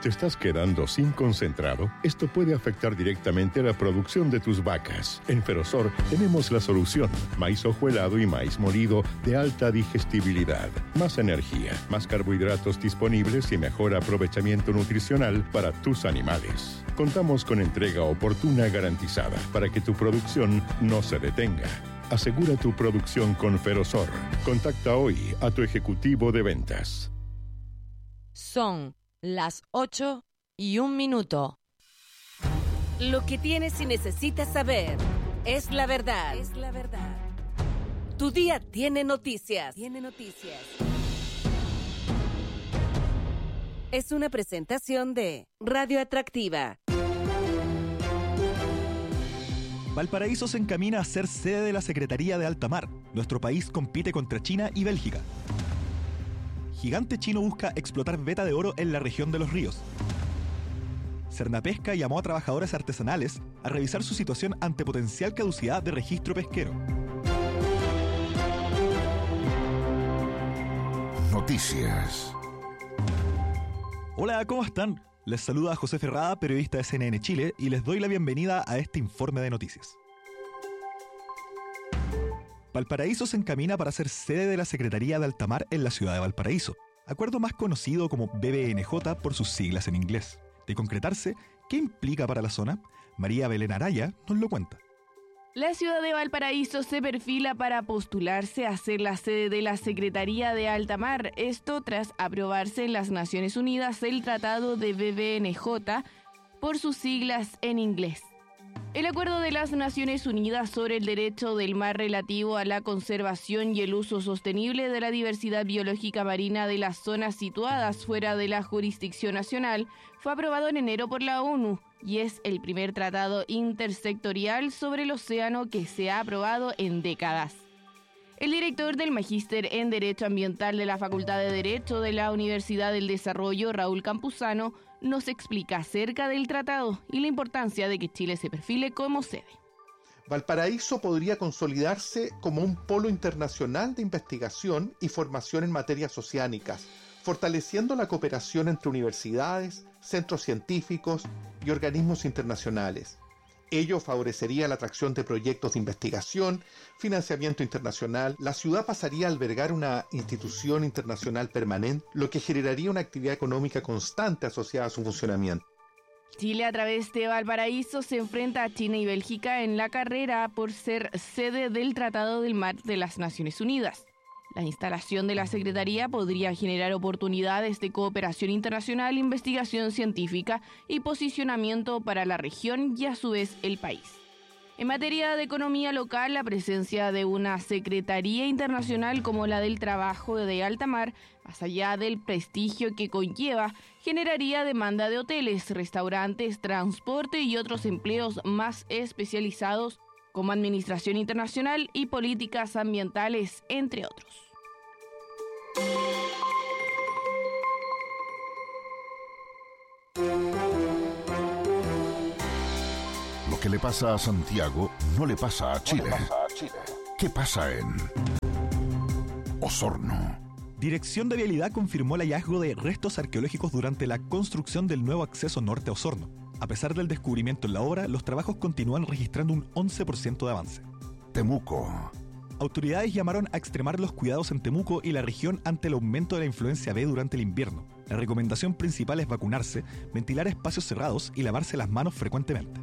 ¿Te estás quedando sin concentrado? Esto puede afectar directamente la producción de tus vacas. En Ferosor tenemos la solución. Maíz hojuelado y maíz molido de alta digestibilidad. Más energía, más carbohidratos disponibles y mejor aprovechamiento nutricional para tus animales. Contamos con entrega oportuna garantizada para que tu producción no se detenga. Asegura tu producción con Ferosor. Contacta hoy a tu ejecutivo de ventas. Son las 8:01. Lo que tienes y necesitas saber es la verdad. Tu día tiene noticias. Es una presentación de Radio Atractiva. Valparaíso se encamina a ser sede de la Secretaría de Alta Mar. Nuestro país compite contra China y Bélgica. Gigante chino busca explotar veta de oro en la región de los ríos. Cernapesca llamó a trabajadores artesanales a revisar su situación ante potencial caducidad de registro pesquero. Noticias. Hola, ¿cómo están? Les saluda José Ferrada, periodista de CNN Chile, y les doy la bienvenida a este informe de noticias. Valparaíso se encamina para ser sede de la Secretaría de Alta Mar en la ciudad de Valparaíso, acuerdo más conocido como BBNJ por sus siglas en inglés. De concretarse, ¿qué implica para la zona? María Belén Araya nos lo cuenta. La ciudad de Valparaíso se perfila para postularse a ser la sede de la Secretaría de Alta Mar, esto tras aprobarse en las Naciones Unidas el Tratado de BBNJ por sus siglas en inglés. El Acuerdo de las Naciones Unidas sobre el derecho del mar relativo a la conservación y el uso sostenible de la diversidad biológica marina de las zonas situadas fuera de la jurisdicción nacional fue aprobado en enero por la ONU y es el primer tratado intersectorial sobre el océano que se ha aprobado en décadas. El director del Magíster en Derecho Ambiental de la Facultad de Derecho de la Universidad del Desarrollo, Raúl Campuzano, nos explica acerca del tratado y la importancia de que Chile se perfile como sede. Valparaíso podría consolidarse como un polo internacional de investigación y formación en materias oceánicas, fortaleciendo la cooperación entre universidades, centros científicos y organismos internacionales. Ello favorecería la atracción de proyectos de investigación, financiamiento internacional. La ciudad pasaría a albergar una institución internacional permanente, lo que generaría una actividad económica constante asociada a su funcionamiento. Chile, a través de Valparaíso, se enfrenta a China y Bélgica en la carrera por ser sede del Tratado del Mar de las Naciones Unidas. La instalación de la Secretaría podría generar oportunidades de cooperación internacional, investigación científica y posicionamiento para la región y a su vez el país. En materia de economía local, la presencia de una Secretaría Internacional como la del Trabajo de Alta Mar, más allá del prestigio que conlleva, generaría demanda de hoteles, restaurantes, transporte y otros empleos más especializados como administración internacional y políticas ambientales, entre otros. Lo que le pasa a Santiago no le pasa a Chile. ¿Qué pasa en Osorno? Dirección de Vialidad confirmó el hallazgo de restos arqueológicos durante la construcción del nuevo acceso norte a Osorno. A pesar del descubrimiento en la obra, los trabajos continúan registrando un 11% de avance. Temuco. Autoridades llamaron a extremar los cuidados en Temuco y la región ante el aumento de la influenza B durante el invierno. La recomendación principal es vacunarse, ventilar espacios cerrados y lavarse las manos frecuentemente.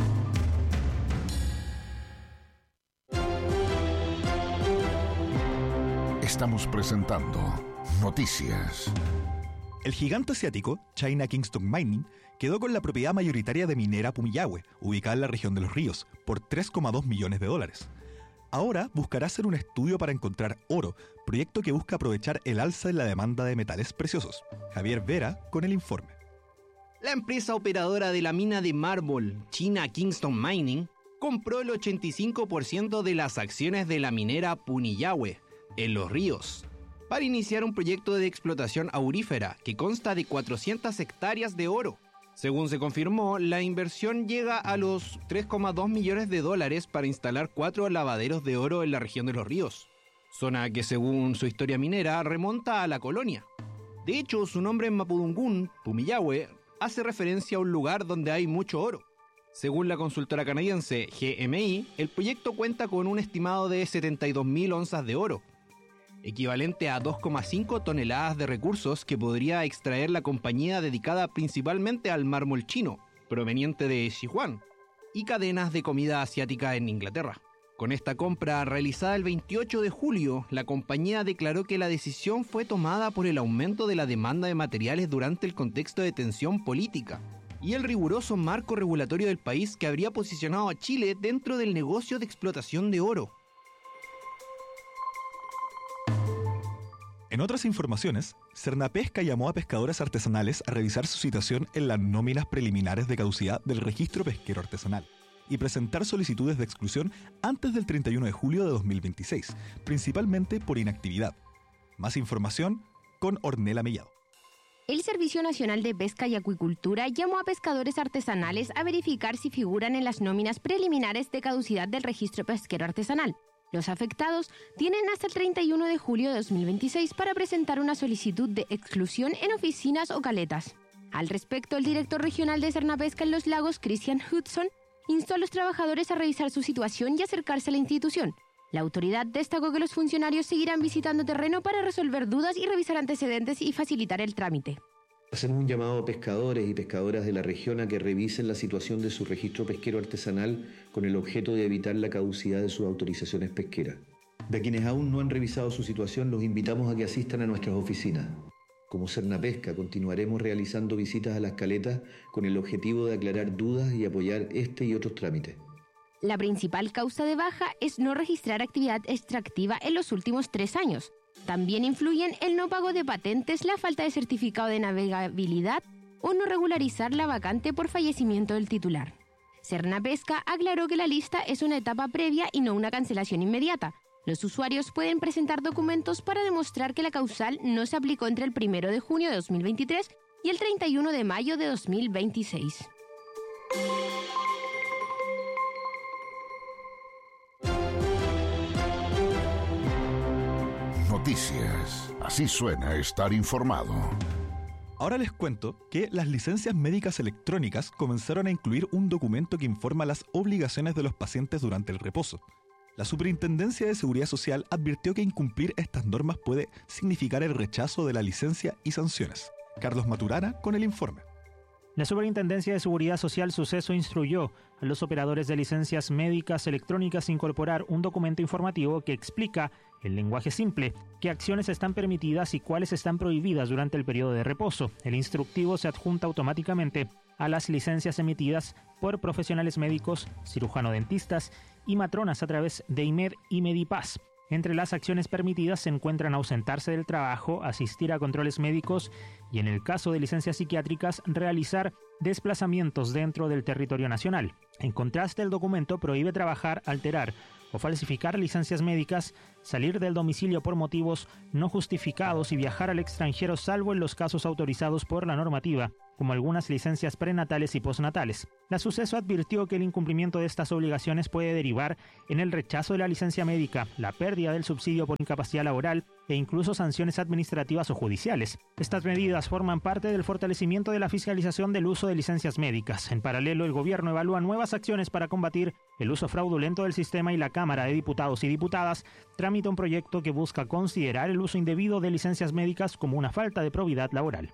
Estamos presentando Noticias. El gigante asiático, China Kingston Mining, quedó con la propiedad mayoritaria de minera Pumillahue, ubicada en la región de los ríos, por $3,2 millones. Ahora buscará hacer un estudio para encontrar oro, proyecto que busca aprovechar el alza en la demanda de metales preciosos. Javier Vera con el informe. La empresa operadora de la mina de mármol, China Kingston Mining, compró el 85% de las acciones de la minera Pumillahue, en los ríos, para iniciar un proyecto de explotación aurífera que consta de 400 hectáreas de oro. Según se confirmó, la inversión llega a los $3,2 millones para instalar 4 lavaderos de oro en la región de los ríos, zona que según su historia minera remonta a la colonia. De hecho, su nombre en mapudungún, Pumillahue, hace referencia a un lugar donde hay mucho oro. Según la consultora canadiense GMI, el proyecto cuenta con un estimado de 72.000 onzas de oro, equivalente a 2,5 toneladas de recursos que podría extraer la compañía dedicada principalmente al mármol chino, proveniente de Sichuan, y cadenas de comida asiática en Inglaterra. Con esta compra realizada el 28 de julio, la compañía declaró que la decisión fue tomada por el aumento de la demanda de materiales durante el contexto de tensión política y el riguroso marco regulatorio del país que habría posicionado a Chile dentro del negocio de explotación de oro. En otras informaciones, Cernapesca llamó a pescadores artesanales a revisar su situación en las nóminas preliminares de caducidad del registro pesquero artesanal y presentar solicitudes de exclusión antes del 31 de julio de 2026, principalmente por inactividad. Más información con Ornella Mellado. El Servicio Nacional de Pesca y Acuicultura llamó a pescadores artesanales a verificar si figuran en las nóminas preliminares de caducidad del registro pesquero artesanal. Los afectados tienen hasta el 31 de julio de 2026 para presentar una solicitud de exclusión en oficinas o caletas. Al respecto, el director regional de Cernapesca en Los Lagos, Christian Hudson, instó a los trabajadores a revisar su situación y acercarse a la institución. La autoridad destacó que los funcionarios seguirán visitando terreno para resolver dudas y revisar antecedentes y facilitar el trámite. Hacemos un llamado a pescadores y pescadoras de la región a que revisen la situación de su registro pesquero artesanal con el objeto de evitar la caducidad de sus autorizaciones pesqueras. De quienes aún no han revisado su situación, los invitamos a que asistan a nuestras oficinas. Como Cernapesca, continuaremos realizando visitas a las caletas con el objetivo de aclarar dudas y apoyar este y otros trámites. La principal causa de baja es no registrar actividad extractiva en los últimos 3 años. También influyen el no pago de patentes, la falta de certificado de navegabilidad o no regularizar la vacante por fallecimiento del titular. Cernapesca aclaró que la lista es una etapa previa y no una cancelación inmediata. Los usuarios pueden presentar documentos para demostrar que la causal no se aplicó entre el 1 de junio de 2023 y el 31 de mayo de 2026. Noticias. Así suena estar informado. Ahora les cuento que las licencias médicas electrónicas comenzaron a incluir un documento que informa las obligaciones de los pacientes durante el reposo. La Superintendencia de Seguridad Social advirtió que incumplir estas normas puede significar el rechazo de la licencia y sanciones. Carlos Maturana con el informe. La Superintendencia de Seguridad Social Suceso instruyó a los operadores de licencias médicas electrónicas incorporar un documento informativo que explica, en lenguaje simple, qué acciones están permitidas y cuáles están prohibidas durante el periodo de reposo. El instructivo se adjunta automáticamente a las licencias emitidas por profesionales médicos, cirujano-dentistas y matronas a través de IMED y Medipaz. Entre las acciones permitidas se encuentran ausentarse del trabajo, asistir a controles médicos y, en el caso de licencias psiquiátricas, realizar desplazamientos dentro del territorio nacional. En contraste, el documento prohíbe trabajar, alterar o falsificar licencias médicas, salir del domicilio por motivos no justificados y viajar al extranjero salvo en los casos autorizados por la normativa, como algunas licencias prenatales y postnatales. La Suceso advirtió que el incumplimiento de estas obligaciones puede derivar en el rechazo de la licencia médica, la pérdida del subsidio por incapacidad laboral e incluso sanciones administrativas o judiciales. Estas medidas forman parte del fortalecimiento de la fiscalización del uso de licencias médicas. En paralelo, el gobierno evalúa nuevas acciones para combatir el uso fraudulento del sistema y la Cámara de Diputados y Diputadas tramita un proyecto que busca considerar el uso indebido de licencias médicas como una falta de probidad laboral.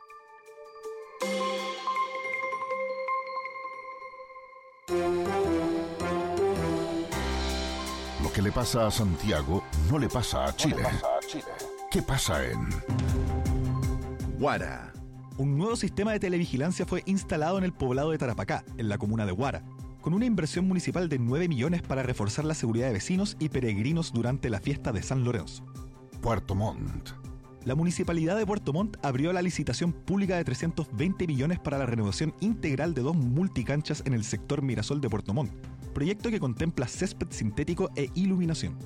Lo que le pasa a Santiago no le pasa a Chile. ¿Qué pasa en Huara? Un nuevo sistema de televigilancia fue instalado en el poblado de Tarapacá, en la comuna de Huara, con una inversión municipal de 9 millones para reforzar la seguridad de vecinos y peregrinos durante la fiesta de San Lorenzo. Puerto Montt. La Municipalidad de Puerto Montt abrió la licitación pública de 320 millones para la renovación integral de 2 multicanchas en el sector Mirasol de Puerto Montt, proyecto que contempla césped sintético e iluminación.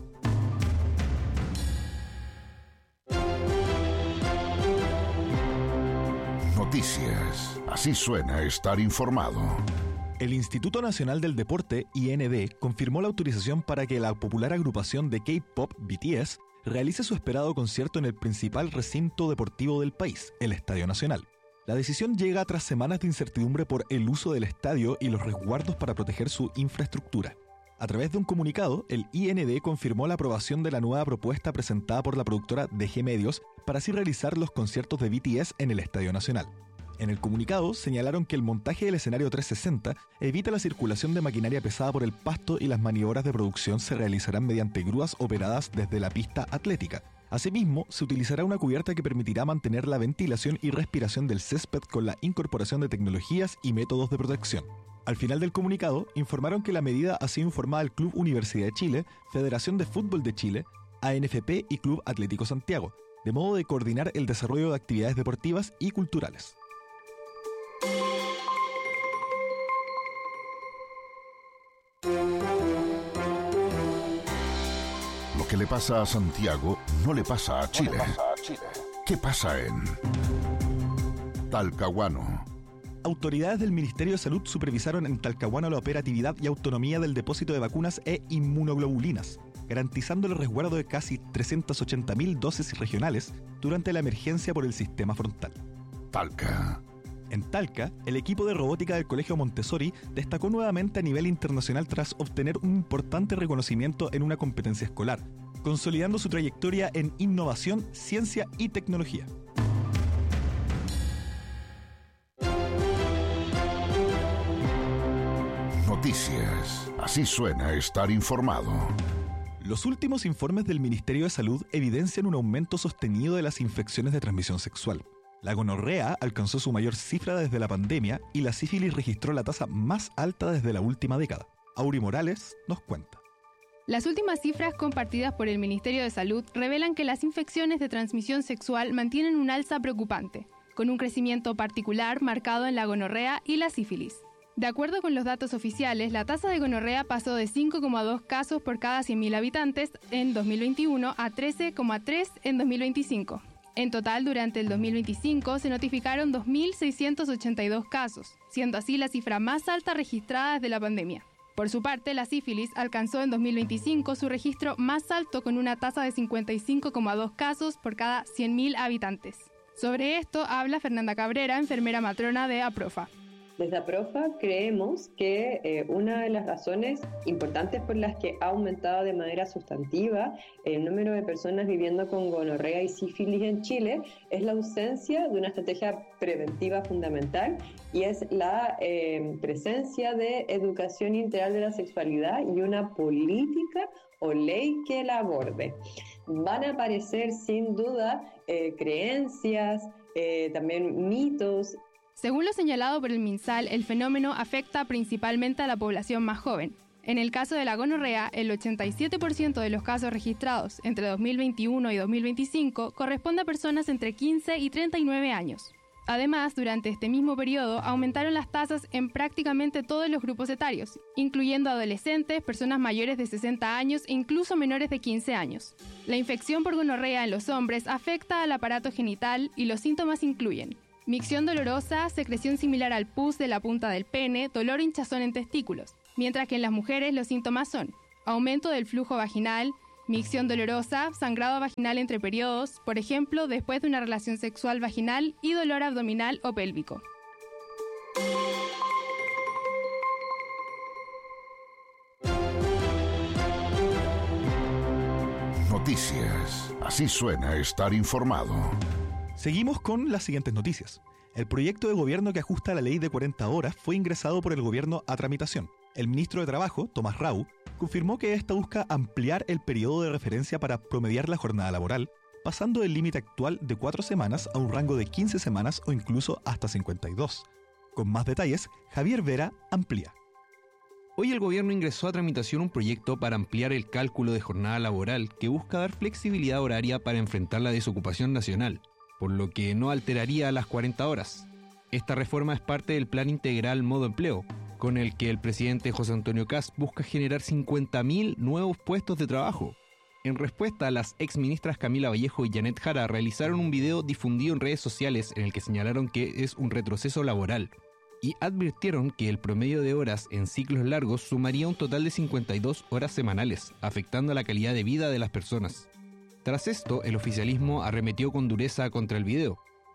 Noticias. Así suena estar informado. El Instituto Nacional del Deporte, IND, confirmó la autorización para que la popular agrupación de K-pop BTS realice su esperado concierto en el principal recinto deportivo del país, el Estadio Nacional. La decisión llega tras semanas de incertidumbre por el uso del estadio y los resguardos para proteger su infraestructura. A través de un comunicado, el IND confirmó la aprobación de la nueva propuesta presentada por la productora DG Medios para así realizar los conciertos de BTS en el Estadio Nacional. En el comunicado señalaron que el montaje del escenario 360 evita la circulación de maquinaria pesada por el pasto y las maniobras de producción se realizarán mediante grúas operadas desde la pista atlética. Asimismo, se utilizará una cubierta que permitirá mantener la ventilación y respiración del césped con la incorporación de tecnologías y métodos de protección. Al final del comunicado, informaron que la medida ha sido informada al Club Universidad de Chile, Federación de Fútbol de Chile, ANFP y Club Atlético Santiago, de modo de coordinar el desarrollo de actividades deportivas y culturales. Lo que le pasa a Santiago no le pasa a Chile. ¿Qué pasa en Talcahuano? Autoridades del Ministerio de Salud supervisaron en Talcahuano la operatividad y autonomía del depósito de vacunas e inmunoglobulinas, garantizando el resguardo de casi 380.000 dosis regionales durante la emergencia por el sistema frontal. Talca. En Talca, el equipo de robótica del Colegio Montessori destacó nuevamente a nivel internacional tras obtener un importante reconocimiento en una competencia escolar, consolidando su trayectoria en innovación, ciencia y tecnología. Noticias. Así suena estar informado. Los últimos informes del Ministerio de Salud evidencian un aumento sostenido de las infecciones de transmisión sexual. La gonorrea alcanzó su mayor cifra desde la pandemia y la sífilis registró la tasa más alta desde la última década. Auri Morales nos cuenta. Las últimas cifras compartidas por el Ministerio de Salud revelan que las infecciones de transmisión sexual mantienen un alza preocupante, con un crecimiento particular marcado en la gonorrea y la sífilis. De acuerdo con los datos oficiales, la tasa de gonorrea pasó de 5,2 casos por cada 100.000 habitantes en 2021 a 13,3 en 2025. En total, durante el 2025 se notificaron 2.682 casos, siendo así la cifra más alta registrada desde la pandemia. Por su parte, la sífilis alcanzó en 2025 su registro más alto con una tasa de 55,2 casos por cada 100.000 habitantes. Sobre esto habla Fernanda Cabrera, enfermera matrona de APROFA. Desde APROFA creemos que una de las razones importantes por las que ha aumentado de manera sustantiva el número de personas viviendo con gonorrea y sífilis en Chile es la ausencia de una estrategia preventiva fundamental y es la presencia de educación integral de la sexualidad y una política o ley que la aborde. Van a aparecer sin duda creencias, también mitos. Según lo señalado por el MinSal, el fenómeno afecta principalmente a la población más joven. En el caso de la gonorrea, el 87% de los casos registrados entre 2021 y 2025 corresponde a personas entre 15 y 39 años. Además, durante este mismo periodo aumentaron las tasas en prácticamente todos los grupos etarios, incluyendo adolescentes, personas mayores de 60 años e incluso menores de 15 años. La infección por gonorrea en los hombres afecta al aparato genital y los síntomas incluyen micción dolorosa, secreción similar al pus de la punta del pene, dolor o hinchazón en testículos, mientras que en las mujeres los síntomas son aumento del flujo vaginal, micción dolorosa, sangrado vaginal entre periodos, por ejemplo, después de una relación sexual vaginal y dolor abdominal o pélvico. Noticias. Así suena estar informado. Seguimos con las siguientes noticias. El proyecto de gobierno que ajusta la ley de 40 horas fue ingresado por el gobierno a tramitación. El ministro de Trabajo, Tomás Rau, confirmó que esta busca ampliar el periodo de referencia para promediar la jornada laboral, pasando del límite actual de 4 semanas a un rango de 15 semanas o incluso hasta 52. Con más detalles, Javier Vera amplía. Hoy el gobierno ingresó a tramitación un proyecto para ampliar el cálculo de jornada laboral que busca dar flexibilidad horaria para enfrentar la desocupación nacional, por lo que no alteraría las 40 horas. Esta reforma es parte del Plan Integral Modo Empleo, con el que el presidente José Antonio Kast busca generar 50.000 nuevos puestos de trabajo. En respuesta, las exministras Camila Vallejo y Janet Jara realizaron un video difundido en redes sociales en el que señalaron que es un retroceso laboral y advirtieron que el promedio de horas en ciclos largos sumaría un total de 52 horas semanales, afectando la calidad de vida de las personas. Tras esto, el oficialismo arremetió con dureza contra el video.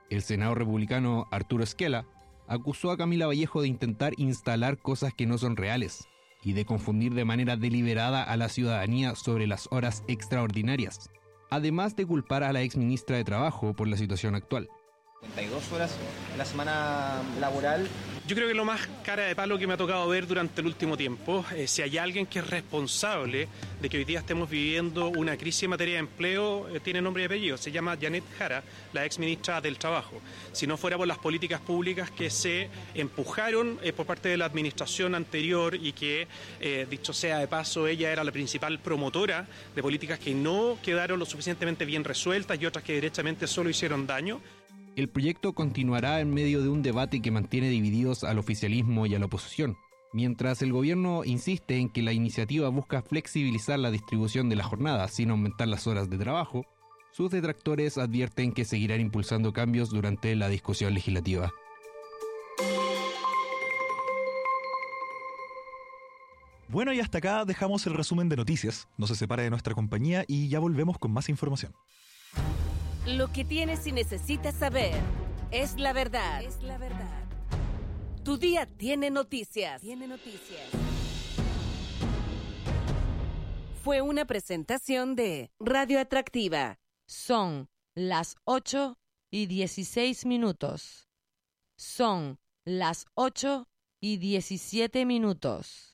El senador republicano Arturo Esquela acusó a Camila Vallejo de intentar instalar cosas que no son reales y de confundir de manera deliberada a la ciudadanía sobre las horas extraordinarias, además de culpar a la exministra de Trabajo por la situación actual. 52 horas en la semana laboral. Yo creo que lo más cara de palo que me ha tocado ver durante el último tiempo, si hay alguien que es responsable de que hoy día estemos viviendo una crisis en materia de empleo, tiene nombre y apellido, se llama Janet Jara, la ex ministra del Trabajo. Si no fuera por las políticas públicas que se empujaron por parte de la administración anterior y que, dicho sea de paso, ella era la principal promotora de políticas que no quedaron lo suficientemente bien resueltas y otras que derechamente solo hicieron daño. El proyecto continuará en medio de un debate que mantiene divididos al oficialismo y a la oposición, mientras el gobierno insiste en que la iniciativa busca flexibilizar la distribución de la jornada sin aumentar las horas de trabajo. Sus detractores advierten que seguirán impulsando cambios durante la discusión legislativa. Bueno, y hasta acá dejamos el resumen de noticias. No se separe de nuestra compañía y ya volvemos con más información. Lo que tienes y necesitas saber es la verdad. Tu día tiene noticias. Fue una presentación de Radio Atractiva. Son las 8:16. Son las 8:17.